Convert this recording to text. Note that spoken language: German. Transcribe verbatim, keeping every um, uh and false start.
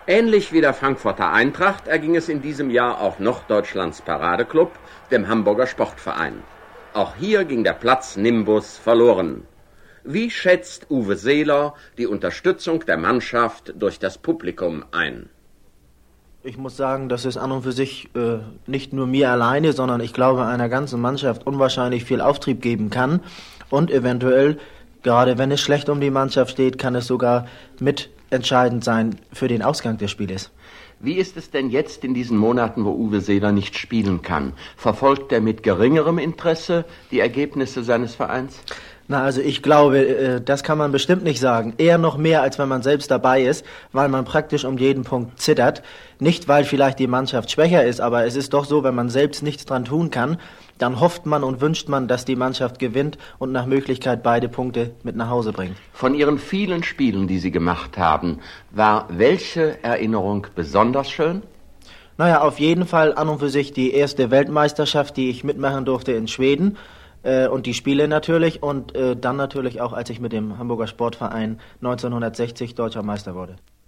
Ähnlich wie der Frankfurter Eintracht erging es in diesem Jahr auch Norddeutschlands Paradeklub, dem Hamburger Sportverein. Auch hier ging der Platz Nimbus verloren. Wie schätzt Uwe Seeler die Unterstützung der Mannschaft durch das Publikum ein? Ich muss sagen, dass es an und für sich äh, nicht nur mir alleine, sondern ich glaube einer ganzen Mannschaft unwahrscheinlich viel Auftrieb geben kann. Und eventuell, gerade wenn es schlecht um die Mannschaft steht, kann es sogar mitentscheidend sein für den Ausgang des Spieles. Wie ist es denn jetzt in diesen Monaten, wo Uwe Seeler nicht spielen kann? Verfolgt er mit geringerem Interesse die Ergebnisse seines Vereins? Na, also ich glaube, das kann man bestimmt nicht sagen. Eher noch mehr, als wenn man selbst dabei ist, weil man praktisch um jeden Punkt zittert. Nicht, weil vielleicht die Mannschaft schwächer ist, aber es ist doch so, wenn man selbst nichts dran tun kann, dann hofft man und wünscht man, dass die Mannschaft gewinnt und nach Möglichkeit beide Punkte mit nach Hause bringt. Von Ihren vielen Spielen, die Sie gemacht haben, war welche Erinnerung besonders schön? Naja, auf jeden Fall an und für sich die erste Weltmeisterschaft, die ich mitmachen durfte in Schweden. Und die Spiele natürlich und äh, dann natürlich auch, als ich mit dem Hamburger Sportverein neunzehnhundertsechzig deutscher Meister wurde.